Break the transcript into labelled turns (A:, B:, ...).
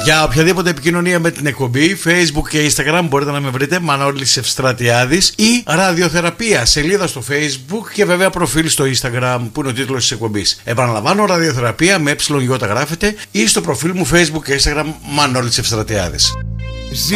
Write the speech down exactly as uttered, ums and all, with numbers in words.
A: Για οποιαδήποτε επικοινωνία με την εκπομπή, Facebook και Instagram μπορείτε να με βρείτε Μανώλης Ευστρατιάδης ή Ραδιοθεραπεία, σελίδα στο Facebook και βέβαια προφίλ στο Instagram που είναι ο τίτλος της εκπομπής. Επαναλαμβάνω, Ραδιοθεραπεία με ε γρafete ή στο προφίλ μου Facebook και Instagram Μανώλης Ευστρατιάδης.